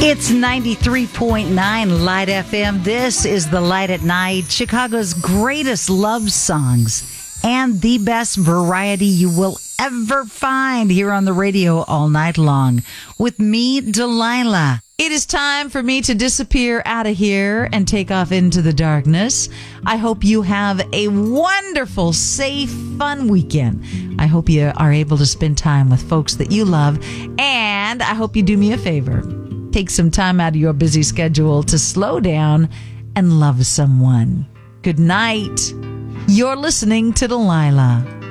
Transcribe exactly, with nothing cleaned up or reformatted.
It's ninety-three point nine Light F M. This is The Light at Night, Chicago's greatest love songs and the best variety you will ever find here on the radio all night long. With me, Delilah. It is time for me to disappear out of here and take off into the darkness. I hope you have a wonderful, safe, fun weekend. I hope you are able to spend time with folks that you love. And I hope you do me a favor. Take some time out of your busy schedule to slow down and love someone. Good night. You're listening to Delilah.